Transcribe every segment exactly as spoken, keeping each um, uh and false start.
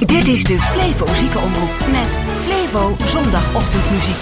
Dit is de Flevo Ziekenomroep met Flevo zondagochtendmuziek.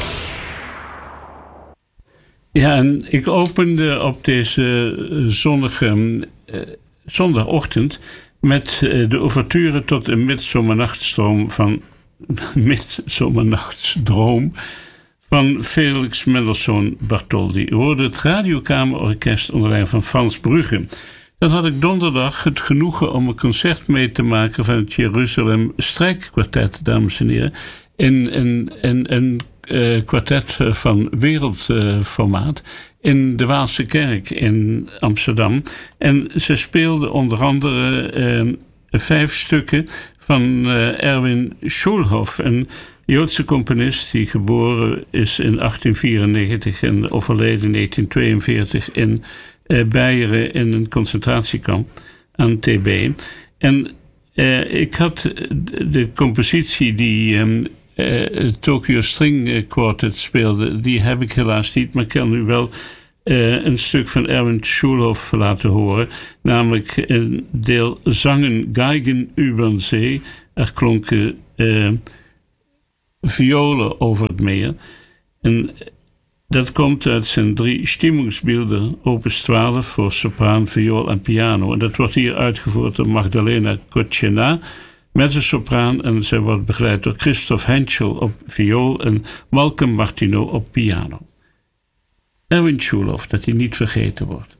Ja, en ik opende op deze zonnige uh, zondagochtend met uh, de ouverture tot een midzomernachtstroom van midzomernachtsdroom van Felix Mendelssohn Bartholdy. U hoorde het Radiokamerorkest onder leiding van Frans Brugge. Dan had ik donderdag het genoegen om een concert mee te maken van het Jeruzalem Strijkkwartet, dames en heren. In een, een, een uh, kwartet van wereldformaat uh, in de Waalse Kerk in Amsterdam. En ze speelden onder andere uh, vijf stukken van uh, Erwin Schulhoff, een Joodse componist die geboren is in achttien vierennegentig en overleden in negentien tweeënveertig in uh, Beieren in een concentratiekamp aan T B. En uh, ik had de, de compositie die um, uh, Tokyo String Quartet speelde, die heb ik helaas niet, maar ik kan u wel uh, een stuk van Erwin Schulhoff laten horen, namelijk een deel Zangen Geigen über Zee. Er klonken uh, violen over het meer. En dat komt uit zijn drie Stimmungsbilder, opus twaalf voor sopraan, viool en piano. En dat wordt hier uitgevoerd door Magdalena Kotchena, mezzosopraan, en zij wordt begeleid door Christoph Henschel op viool en Malcolm Martineau op piano. Erwin Schulhoff, dat hij niet vergeten wordt.